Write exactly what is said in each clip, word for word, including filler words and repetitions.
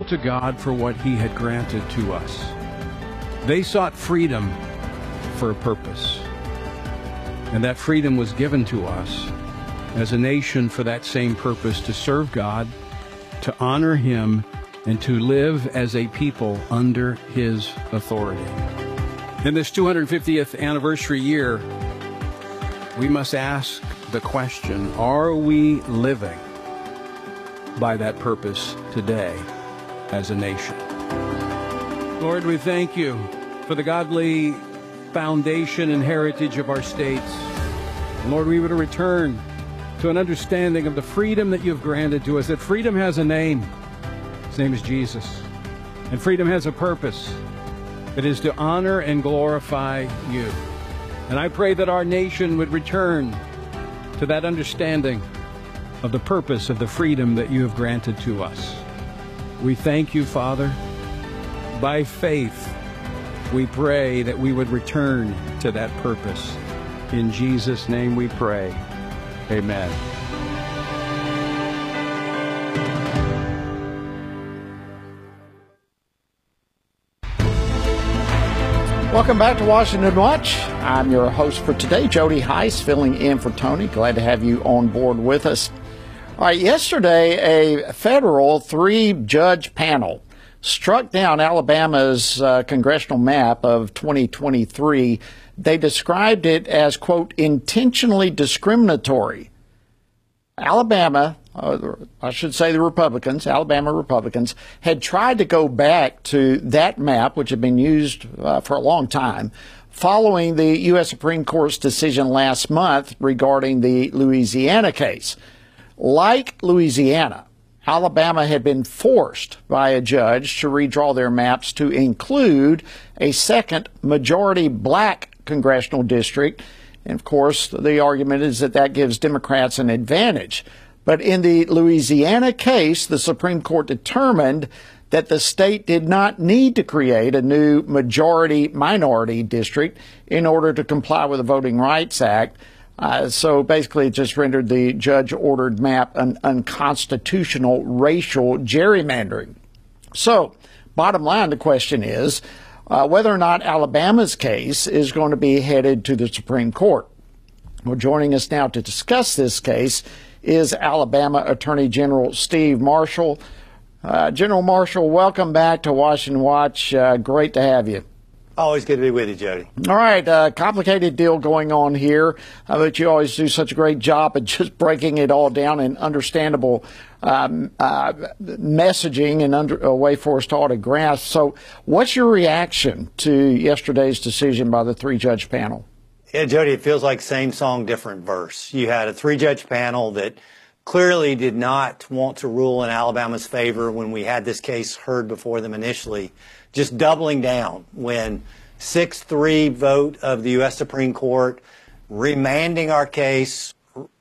to God for what he had granted to us. They sought freedom for a purpose. And that freedom was given to us as a nation for that same purpose, to serve God, to honor him, and to live as a people under his authority. In this two hundred fiftieth anniversary year, we must ask the question, are we living by that purpose today as a nation? Lord, we thank you for the godly foundation and heritage of our states. Lord, we would return to an understanding of the freedom that you've granted to us, that freedom has a name. His name is Jesus. And freedom has a purpose. It is to honor and glorify you. And I pray that our nation would return to that understanding of the purpose of the freedom that you have granted to us. We thank you, Father. By faith, we pray that we would return to that purpose. In Jesus' name we pray. Amen. Welcome back to Washington Watch. I'm your host for today, Jody Heiss, filling in for Tony. Glad to have you on board with us. All right, yesterday, a federal three-judge panel struck down Alabama's uh, congressional map of twenty twenty-three. They described it as, quote, intentionally discriminatory. Alabama, uh, I should say the Republicans, Alabama Republicans, had tried to go back to that map, which had been used uh, for a long time, following the U S Supreme Court's decision last month regarding the Louisiana case. Like Louisiana, Alabama had been forced by a judge to redraw their maps to include a second majority black congressional district. And of course, the argument is that that gives Democrats an advantage. But in the Louisiana case, the Supreme Court determined that the state did not need to create a new majority-minority district in order to comply with the Voting Rights Act. Uh, so basically it just rendered the judge-ordered map an unconstitutional racial gerrymandering. So, bottom line, the question is uh, whether or not Alabama's case is going to be headed to the Supreme Court. Well, joining us now to discuss this case is Alabama Attorney General Steve Marshall. Uh, General Marshall, welcome back to Washington Watch. Uh, great to have you. Always good to be with you, Jody. All right, uh, complicated deal going on here, uh, but you always do such a great job at just breaking it all down in understandable um, uh, messaging and under, a way for us to all to grasp. So what's your reaction to yesterday's decision by the three-judge panel? Yeah, Jody, it feels like same song, different verse. You had a three-judge panel that clearly did not want to rule in Alabama's favor when we had this case heard before them initially, just doubling down when six three vote of the U S Supreme Court, remanding our case,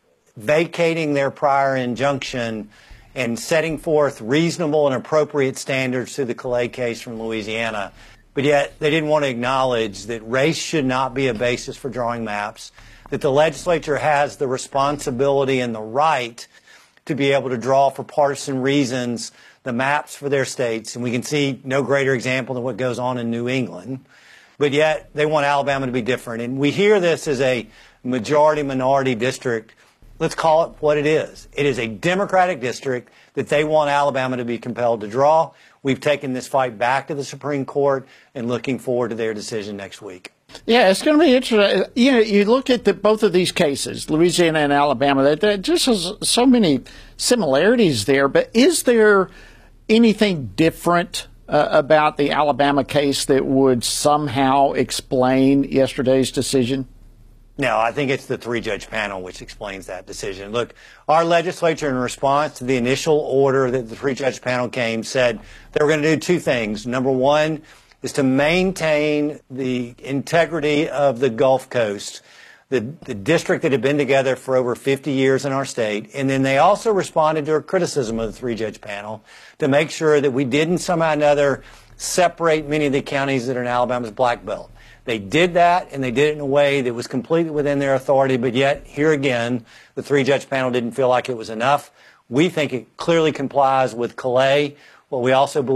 vacating their prior injunction, and setting forth reasonable and appropriate standards to the Calais case from Louisiana. But yet they didn't want to acknowledge that race should not be a basis for drawing maps, that the legislature has the responsibility and the right to be able to draw for partisan reasons the maps for their states. And we can see no greater example than what goes on in New England. But yet they want Alabama to be different. And we hear this as a majority-minority district. Let's call it what it is. It is a Democratic district that they want Alabama to be compelled to draw. We've taken this fight back to the Supreme Court and looking forward to their decision next week. Yeah, it's going to be interesting. You know, you look at the, both of these cases, Louisiana and Alabama, that there just has so many similarities there. But is there anything different uh, about the Alabama case that would somehow explain yesterday's decision? No, I think it's the three-judge panel which explains that decision. Look, our legislature, in response to the initial order that the three-judge panel came, said they were going to do two things. Number one is to maintain the integrity of the Gulf Coast, the, the district that had been together for over fifty years in our state. And then they also responded to a criticism of the three-judge panel to make sure that we didn't somehow or another separate many of the counties that are in Alabama's Black Belt. They did that, and they did it in a way that was completely within their authority, but yet, here again, the three-judge panel didn't feel like it was enough. We think it clearly complies with Calais. What we also believe